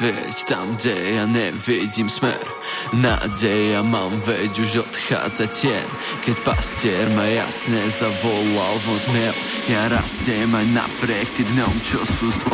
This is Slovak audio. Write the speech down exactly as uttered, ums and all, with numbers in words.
svieť tam, kde ja nevidím smer. Nádej ja mám, veď už odchádza tieň. Keď pastier ma jasne zavolal von zmiel. Ja rastiem aj napriek tým dňom, čo sú zlé.